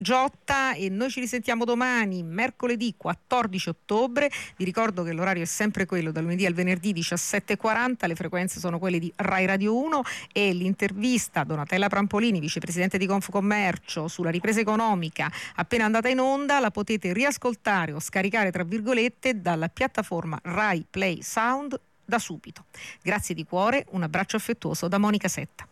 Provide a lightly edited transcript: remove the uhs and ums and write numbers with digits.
Giotta, e noi ci risentiamo domani, mercoledì 14 ottobre. Vi ricordo che l'orario è sempre quello, dal lunedì al venerdì 17:40, le frequenze sono quelle di Rai Radio 1 e l'intervista a Donatella Prampolini, vicepresidente di Confcommercio, sulla ripresa economica appena andata in onda la potete riascoltare o scaricare tra virgolette dalla piattaforma Rai Play Sound da subito. Grazie di cuore, un abbraccio affettuoso da Monica Setta.